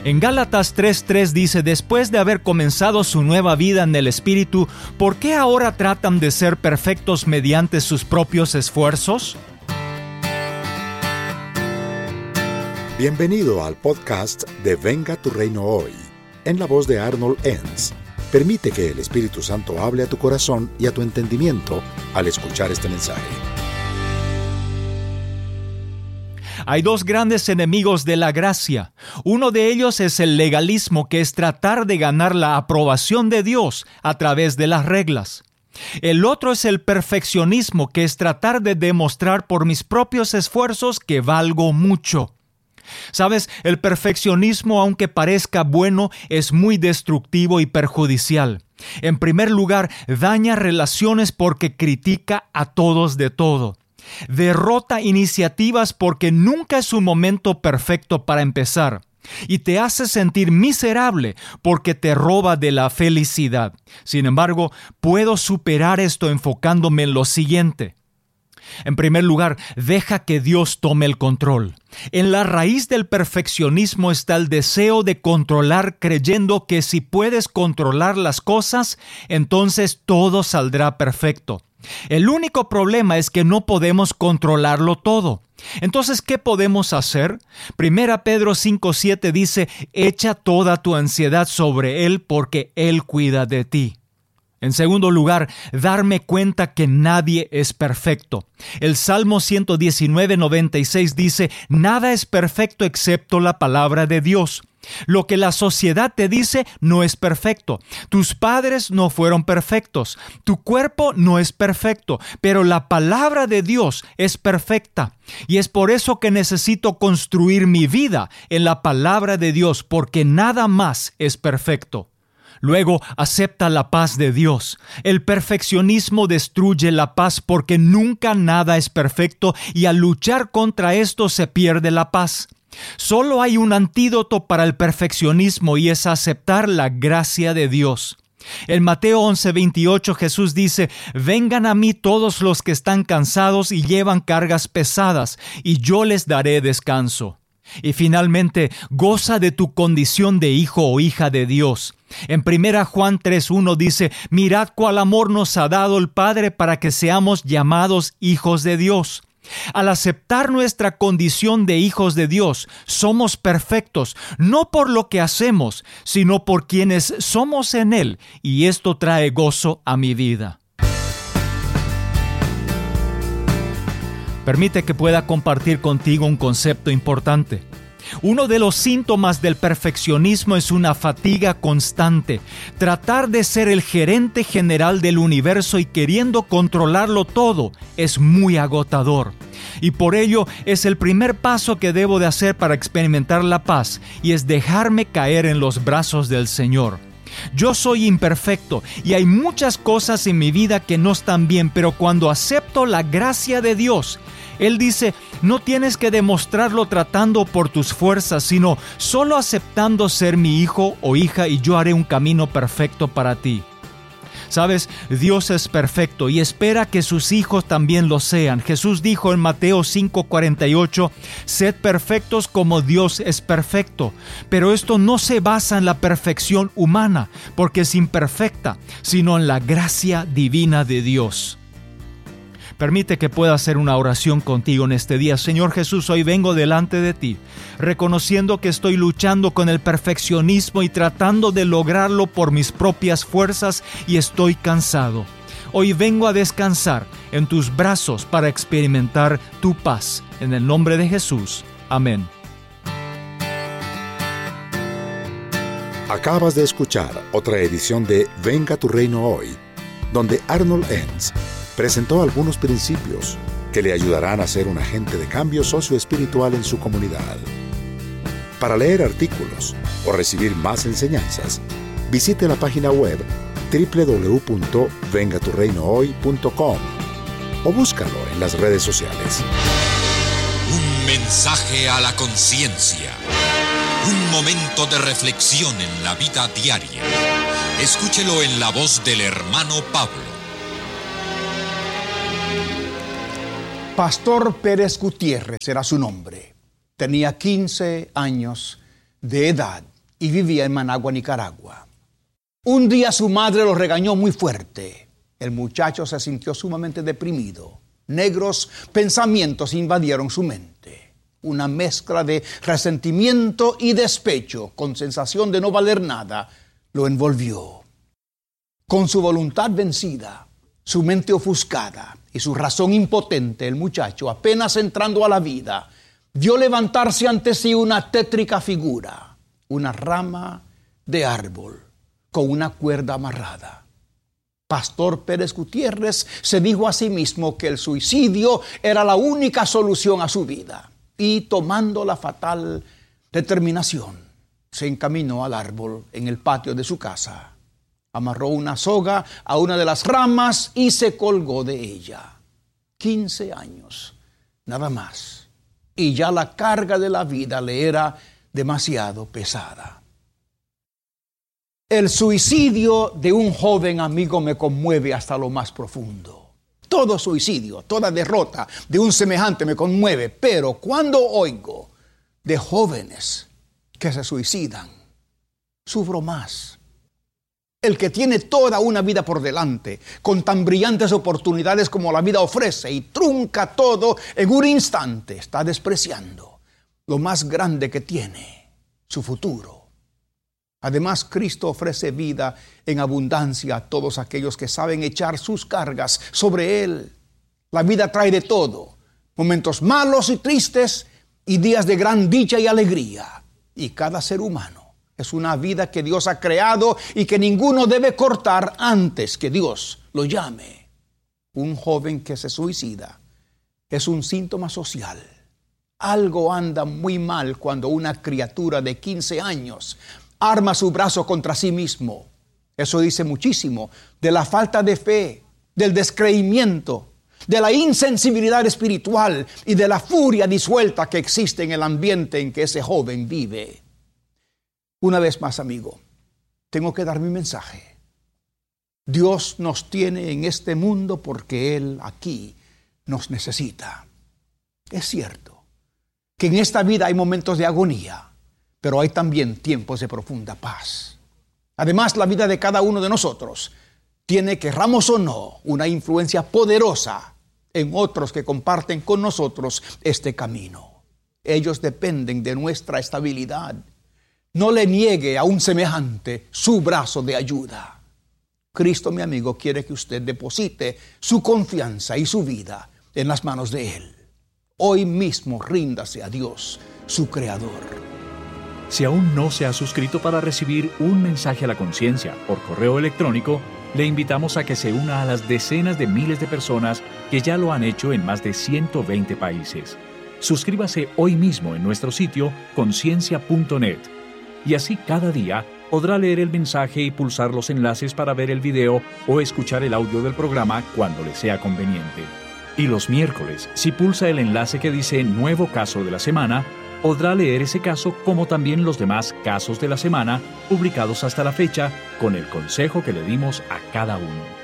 En Gálatas 3:3 dice, después de haber comenzado su nueva vida en el Espíritu, ¿por qué ahora tratan de ser perfectos mediante sus propios esfuerzos? Bienvenido al podcast de Venga tu Reino Hoy, en la voz de Arnold Enns. Permite que el Espíritu Santo hable a tu corazón y a tu entendimiento al escuchar este mensaje. Hay dos grandes enemigos de la gracia. Uno de ellos es el legalismo, que es tratar de ganar la aprobación de Dios a través de las reglas. El otro es el perfeccionismo, que es tratar de demostrar por mis propios esfuerzos que valgo mucho. Sabes, el perfeccionismo, aunque parezca bueno, es muy destructivo y perjudicial. En primer lugar, daña relaciones porque critica a todos de todo. Derrota iniciativas porque nunca es un momento perfecto para empezar. Y te hace sentir miserable porque te roba de la felicidad. Sin embargo, puedo superar esto enfocándome en lo siguiente. En primer lugar, deja que Dios tome el control. En la raíz del perfeccionismo está el deseo de controlar, creyendo que si puedes controlar las cosas, entonces todo saldrá perfecto. El único problema es que no podemos controlarlo todo. Entonces, ¿qué podemos hacer? 1 Pedro 5:7 dice, echa toda tu ansiedad sobre Él porque Él cuida de ti. En segundo lugar, darme cuenta que nadie es perfecto. El Salmo 119:96 dice, nada es perfecto excepto la palabra de Dios. Lo que la sociedad te dice no es perfecto. Tus padres no fueron perfectos. Tu cuerpo no es perfecto. Pero la palabra de Dios es perfecta. Y es por eso que necesito construir mi vida en la palabra de Dios, porque nada más es perfecto. Luego, acepta la paz de Dios. El perfeccionismo destruye la paz porque nunca nada es perfecto y al luchar contra esto se pierde la paz. Solo hay un antídoto para el perfeccionismo y es aceptar la gracia de Dios. En Mateo 11:28 Jesús dice, vengan a mí todos los que están cansados y llevan cargas pesadas, y yo les daré descanso. Y finalmente, goza de tu condición de hijo o hija de Dios. En 1 Juan 3:1 dice, mirad cuál amor nos ha dado el Padre para que seamos llamados hijos de Dios. Al aceptar nuestra condición de hijos de Dios, somos perfectos, no por lo que hacemos, sino por quienes somos en Él, y esto trae gozo a mi vida. Permite que pueda compartir contigo un concepto importante. Uno de los síntomas del perfeccionismo es una fatiga constante. Tratar de ser el gerente general del universo y queriendo controlarlo todo es muy agotador. Y por ello es el primer paso que debo de hacer para experimentar la paz, y es dejarme caer en los brazos del Señor. Yo soy imperfecto y hay muchas cosas en mi vida que no están bien, pero cuando acepto la gracia de Dios, Él dice, no tienes que demostrarlo tratando por tus fuerzas, sino solo aceptando ser mi hijo o hija y yo haré un camino perfecto para ti. Sabes, Dios es perfecto y espera que sus hijos también lo sean. Jesús dijo en Mateo 5:48, sed perfectos como Dios es perfecto. Pero esto no se basa en la perfección humana, porque es imperfecta, sino en la gracia divina de Dios. Permite que pueda hacer una oración contigo en este día. Señor Jesús, hoy vengo delante de ti, reconociendo que estoy luchando con el perfeccionismo y tratando de lograrlo por mis propias fuerzas y estoy cansado. Hoy vengo a descansar en tus brazos para experimentar tu paz. En el nombre de Jesús. Amén. Acabas de escuchar otra edición de Venga tu Reino Hoy, donde Arnold Enns presentó algunos principios que le ayudarán a ser un agente de cambio socioespiritual en su comunidad. Para leer artículos o recibir más enseñanzas, visite la página web www.vengaturreinohoy.com o búscalo en las redes sociales. Un mensaje a la conciencia. Un momento de reflexión en la vida diaria. Escúchelo en la voz del hermano Pablo. Pastor Pérez Gutiérrez era su nombre. Tenía 15 años de edad y vivía en Managua, Nicaragua. Un día su madre lo regañó muy fuerte. El muchacho se sintió sumamente deprimido. Negros pensamientos invadieron su mente. Una mezcla de resentimiento y despecho, con sensación de no valer nada, lo envolvió. Con su voluntad vencida, su mente ofuscada y su razón impotente, el muchacho, apenas entrando a la vida, vio levantarse ante sí una tétrica figura, una rama de árbol con una cuerda amarrada. Pastor Pérez Gutiérrez se dijo a sí mismo que el suicidio era la única solución a su vida, y tomando la fatal determinación, se encaminó al árbol en el patio de su casa. Amarró una soga a una de las ramas y se colgó de ella. 15 años, nada más. Y ya la carga de la vida le era demasiado pesada. El suicidio de un joven amigo me conmueve hasta lo más profundo. Todo suicidio, toda derrota de un semejante me conmueve, pero cuando oigo de jóvenes que se suicidan, sufro más. El que tiene toda una vida por delante, con tan brillantes oportunidades como la vida ofrece, y trunca todo en un instante, está despreciando lo más grande que tiene, su futuro. Además, Cristo ofrece vida en abundancia a todos aquellos que saben echar sus cargas sobre Él. La vida trae de todo, momentos malos y tristes y días de gran dicha y alegría. Y cada ser humano es una vida que Dios ha creado y que ninguno debe cortar antes que Dios lo llame. Un joven que se suicida es un síntoma social. Algo anda muy mal cuando una criatura de 15 años arma su brazo contra sí mismo. Eso dice muchísimo de la falta de fe, del descreimiento, de la insensibilidad espiritual y de la furia disuelta que existe en el ambiente en que ese joven vive. Una vez más, amigo, tengo que dar mi mensaje. Dios nos tiene en este mundo porque Él aquí nos necesita. Es cierto que en esta vida hay momentos de agonía, pero hay también tiempos de profunda paz. Además, la vida de cada uno de nosotros tiene, querramos o no, una influencia poderosa en otros que comparten con nosotros este camino. Ellos dependen de nuestra estabilidad. No le niegue a un semejante su brazo de ayuda. Cristo, mi amigo, quiere que usted deposite su confianza y su vida en las manos de Él. Hoy mismo ríndase a Dios, su Creador. Si aún no se ha suscrito para recibir un mensaje a la conciencia por correo electrónico, le invitamos a que se una a las decenas de miles de personas que ya lo han hecho en más de 120 países. Suscríbase hoy mismo en nuestro sitio conciencia.net y así cada día podrá leer el mensaje y pulsar los enlaces para ver el video o escuchar el audio del programa cuando le sea conveniente. Y los miércoles, si pulsa el enlace que dice Nuevo Caso de la Semana, podrá leer ese caso como también los demás casos de la semana publicados hasta la fecha con el consejo que le dimos a cada uno.